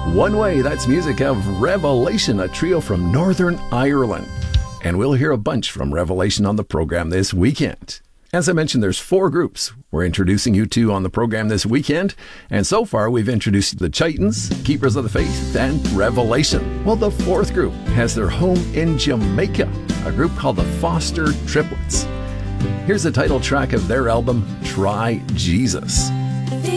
One Way, that's music of Revelation, a trio from Northern Ireland. And we'll hear a bunch from Revelation on the program this weekend. As I mentioned, there's 4 groups we're introducing you to on the program this weekend. And so far, we've introduced the Chitons, Keepers of the Faith, and Revelation. Well, the 4th group has their home in Jamaica, a group called the Foster Triplets. Here's the title track of their album, Try Jesus.